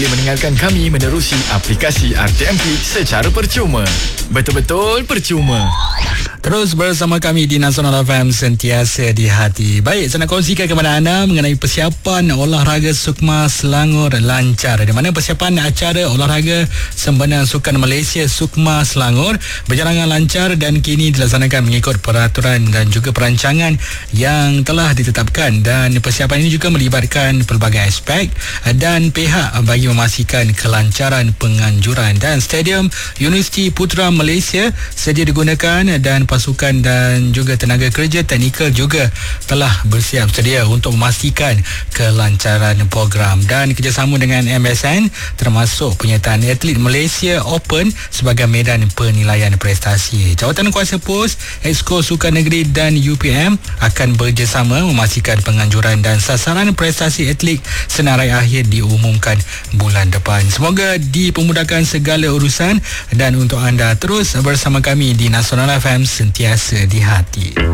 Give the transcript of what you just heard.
Mendengarkan kami menerusi aplikasi RTMP secara percuma. Betul-betul percuma. Terus bersama kami di Nasional FM, sentiasa di hati. Baik, saya nak kongsikan kepada anda mengenai persiapan olahraga Sukma Selangor lancar. Di mana persiapan acara olahraga Sembahyang Sukan Malaysia Sukma Selangor berjalan lancar dan kini dilaksanakan mengikut peraturan dan juga perancangan yang telah ditetapkan. Dan persiapan ini juga melibatkan pelbagai aspek dan pihak bagi memastikan kelancaran penganjuran. Dan Stadium Universiti Putra Malaysia sedia digunakan dan pasukan dan juga tenaga kerja teknikal juga telah bersiap sedia untuk memastikan kelancaran program. Dan kerjasama dengan MSN termasuk penyertaan atlet Malaysia Open sebagai medan penilaian prestasi. Jawatan Kuasa Pos, Exco Sukan Negeri dan UPM akan bekerjasama memastikan penganjuran dan sasaran prestasi atlet senarai akhir diumumkan bulan depan. Semoga dipermudahkan segala urusan dan untuk anda terus bersama kami di Nasional FM, sentiasa di hati.